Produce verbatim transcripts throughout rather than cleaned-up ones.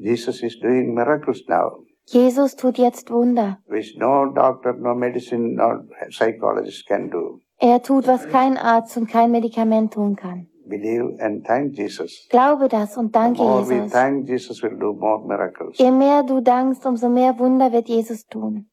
Jesus is doing miracles now. Jesus tut jetzt Wunder. Which no doctor, no medicine, no psychologist can do. Er tut, was kein Arzt und kein Medikament tun kann. Believe and thank Jesus. Glaube das und danke The more we Jesus. thank Jesus, will do more miracles. Je mehr du dankst, umso mehr Wunder wird Jesus tun.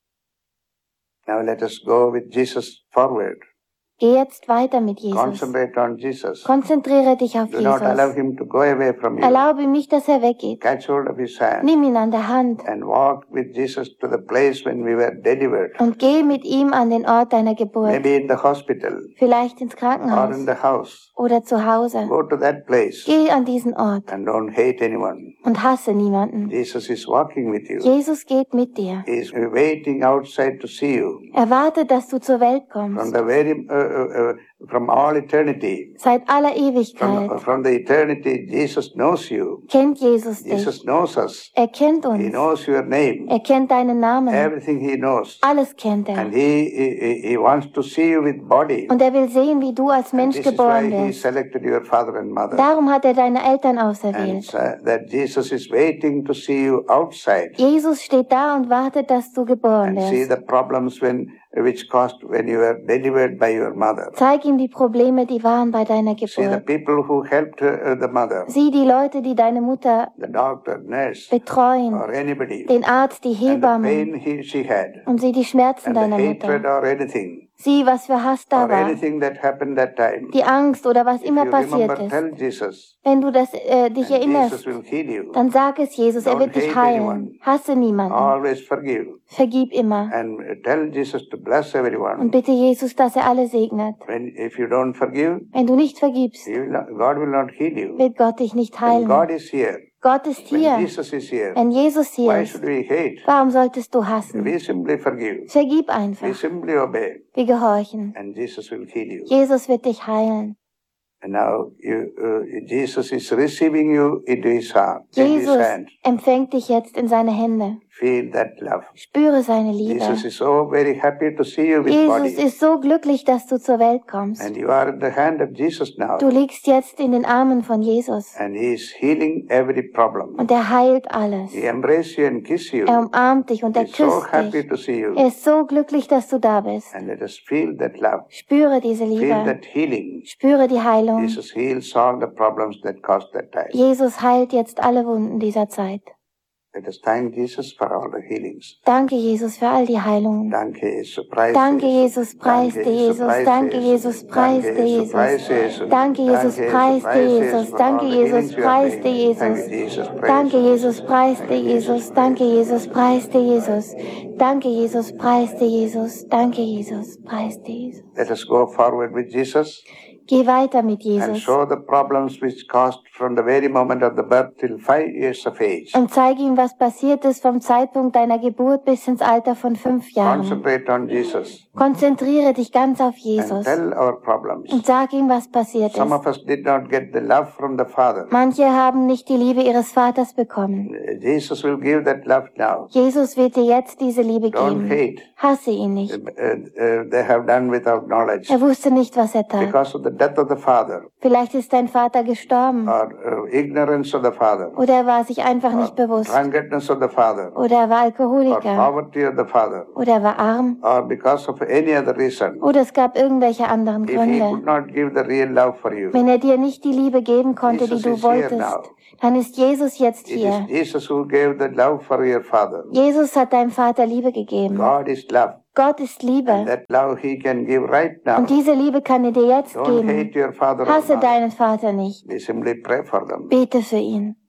Now let us go with Jesus forward. Geh jetzt weiter mit Jesus. Concentrate on Jesus. Konzentriere dich auf Do not allow Jesus. him to go away from you. Erlaube ihm nicht, dass er weggeht. Catch hold of his hand Nimm ihn an der Hand and walk with Jesus to the place when we were delivered. und geh mit ihm an den Ort deiner Geburt. Maybe in the hospital Vielleicht ins or Krankenhaus in the house. oder zu Hause. Go to that place Geh an diesen Ort and don't hate anyone. und hasse niemanden. Jesus is walking with you. Jesus geht mit dir. He is waiting outside to see you. Er wartet, dass du zur Welt From kommst. the very, uh, uh, uh, from all eternity. Seit aller From, Ewigkeit from the eternity, Jesus knows you. kennt Jesus dich. Jesus knows us. Er kennt He uns. knows your name. Er kennt deinen Namen. Everything he knows. Alles kennt And er. he, he, he wants to see you with body. Und er will sehen, wie du als And Mensch this is why geboren he wirst. selected your father and mother. Darum hat er deine Eltern And auserwählt. uh, that Jesus is waiting to see you outside Jesus steht da und wartet, dass du geboren and see wirst. the problems when which caused when you were delivered by your mother. Zeig ihm die Probleme, die waren bei deiner See the Geburt. people who helped uh, the mother, Sieh die Leute, die deine Mutter the doctor, nurse, betreuen, or anybody, den Arzt, die and the Hebammen, pain he, she had, und sieh die Schmerzen and the deiner hatred Mutter. or anything, Sieh, was für Hass da or war, anything that happened that time. die Angst oder was If immer you passiert remember, ist. tell Jesus, Wenn du das, äh, dich and erinnerst, Jesus will heal you. dann sag es Jesus, er Don't wird dich hate anyone. heilen. Hasse niemanden. Always forgive Vergib immer. and tell Jesus to bless everyone. Und bitte Jesus, dass er alle segnet. When if you don't forgive, Wenn du nicht vergibst, he will not, God will not heal you. wird Gott dich nicht When heilen. God is here, Gott ist when hier. Jesus is here, Wenn Jesus hier why ist, should we hate? warum solltest du hassen? We simply forgive. Vergib We einfach. simply obey, Wir gehorchen. and Jesus will heal you. Jesus wird dich heilen. And now you, uh, Jesus is receiving you into his heart, in his Jesus hand. empfängt dich jetzt in seine Hände. Feel that love. Spüre seine Liebe. Jesus is so very happy to see you with Jesus body. ist so glücklich, dass du zur Welt kommst. And you are in the hand of Jesus now. Du liegst jetzt in den Armen von Jesus. And he is healing every problem. Und er heilt alles. He embraces you and kisses you. Er umarmt dich und er He is so küsst happy dich. to see you. Er ist so glücklich, dass du da bist. And let us feel that love. Spüre diese Feel Liebe. that healing. Spüre die Heilung. Jesus heals all the problems that caused that time. Jesus heilt jetzt alle Wunden dieser Zeit. Let us thank Jesus for all the healings. Danke, Jesus, für all die Heilungen. Danke, Jesus. Preis Danke, Jesus, preis dir, Jesus. Danke, Jesus, preis dir, Jesus. Danke, Jesus, preis dir, Jesus. Danke, Jesus, preis dir, Jesus. Danke, Jesus, preis dir, Jesus. Danke, Jesus, preis dir, Jesus. Danke, Jesus, preis dir, Jesus. Danke, Jesus, preis dir, Jesus. Let us go forward with Jesus Geh weiter mit and Jesus show the problems which caused from the very moment of the birth till five years of age. und zeige ihm, was passiert ist vom Zeitpunkt deiner Geburt bis ins Alter von fünf Jahren. Concentrate on Jesus Konzentriere dich ganz auf and Jesus tell our problems. und sag ihm, was passiert Some ist. of us did not get the love from the Father. Manche haben nicht die Liebe ihres Vaters bekommen. Jesus will give that love now. Jesus wird dir jetzt diese Liebe Don't geben. hate. Hasse ihn nicht. Uh, uh, they have done without knowledge. Er wusste nicht, was er tat. Because of the death of the Father, Vielleicht ist dein Vater gestorben or uh, ignorance of the Father, oder er war sich einfach or nicht bewusst drunkenness of the Father, oder er war or Alkoholiker poverty of the Father, oder er war arm or because of any other reason. oder es gab irgendwelche anderen If he Gründe. could not give the real love for you, Wenn er dir nicht die Liebe geben konnte, die Jesus du is here wolltest, now. dann ist Jesus jetzt It is hier. Jesus who gave the love for your Father. Jesus hat deinem Vater Liebe gegeben. God is love. Gott ist And Liebe. that love he can give right now. Und diese Liebe kann er dir jetzt Don't hate geben. your father or Hasse mother. deinen Vater nicht. We simply pray for them. Bete für ihn.